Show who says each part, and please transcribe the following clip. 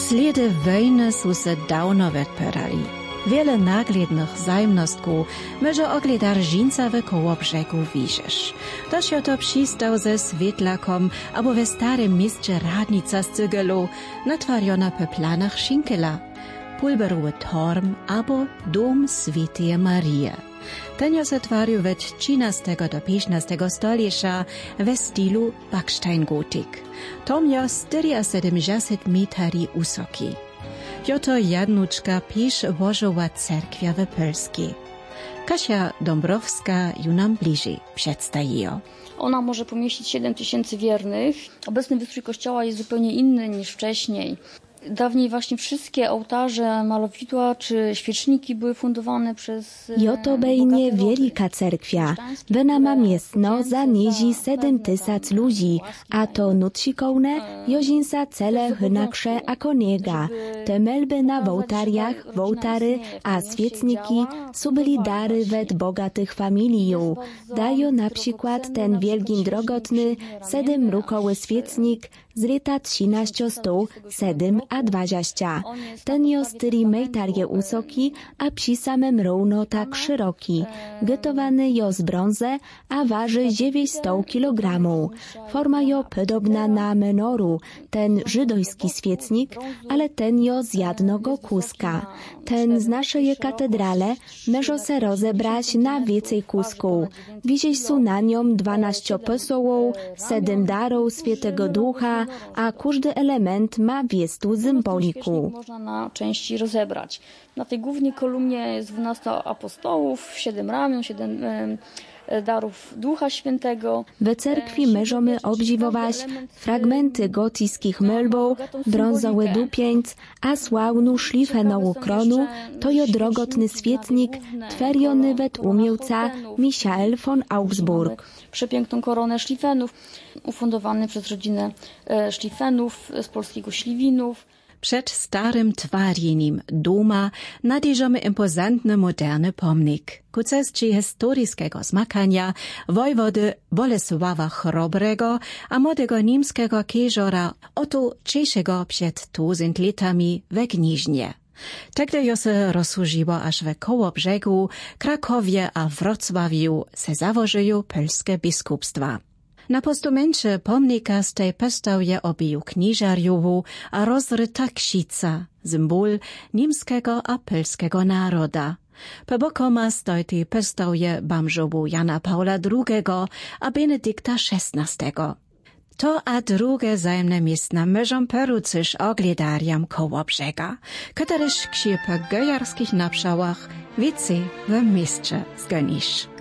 Speaker 1: Sledy wojny su se dawno odpyrali. Wiele naglednych zajemnostków może oglądar żinca w Kołobrzegu widzisz. To się to przystał ze Swietlakom, albo we starym mieście radnica z cygelu, natwariona po planach Schinkela, pulberowy torm, albo dom Świętej Marii. Ten się twarił we 13 do 15 stoliecia we stylu Backsteingotik. Tom je 74 metri usoki. Joto Jadnuczka pisz Bożowa cerkwia w Polskiej. Kasia Dąbrowska ju nam bliżej przedstawi.
Speaker 2: Ona może pomieścić 7000 wiernych. Obecny wystrój kościoła jest zupełnie inny niż wcześniej. Dawniej właśnie wszystkie ołtarze, malowidła czy świeczniki były fundowane przez...
Speaker 3: Joto bejnie wielika cerkwia. Wena ma miestno zaniezi 7000 ludzi, a to nucikołne jozinsa cele hynaksze ako niega. Te melby na wołtariach, wołtary, a świecniki su byli dary wet bogatych familijów. Dają na przykład ten wielgin drogotny 7-rukowy świecnik z lata 1307 a 20. Ten jo 4 metarje usoki, a przy samym równo tak szeroki. Gotowany jo z brązy, a waży 900 kg. Forma jo podobna na menoru, ten żydojski świecnik, ale ten jo z jednego kuska. Ten z naszej katedrale może se rozebrać na więcej kusków. Widzieć su na niom 12 posołów, 7 darów Świętego Ducha, a każdy element ma wiestu symboliku.
Speaker 2: Można na części rozebrać. Na tej głównej kolumnie jest 12 apostołów, 7 ramion, 7 darów Ducha Świętego.
Speaker 3: W cerkwi możemy obdziwować fragmenty gotyckich melbów, brązowy dupień, a sławną szlifenową kronu, to jo drogotny świecnik, tweriony wet umiejca Michael von Augsburg.
Speaker 2: Przepiękną koronę szlifenów, ufundowany przez rodzinę szlifenów z polskiego Śliwinów.
Speaker 1: Przed starym twarjeniem doma nadjeżamy impozantny, moderny pomnik. Ku cesci historyjskiego zmakania wojwody Bolesława Chrobrego a młodego niemskiego kieżora Otto Czeszego przed 1000 latami we Gniźnie. Tegdy jo se rozsłużyło aż we Kołobrzegu, Krakowie a Wrocławiu se założyły polskie biskupstwa. Na postumencie pomnika stej postawuje obiju kniżarjowu a rozryta ksica, symbol niemskiego a polskiego naroda. Po bokoma stojty postawuje bamżowu Jana Paula II a Benedykta XVI. To a drugie zajemne miejsca możą poruczyć oglądariam Kołobrzega, któreż ksi po gejarskich naprzałach wicy w mieście zgonisz.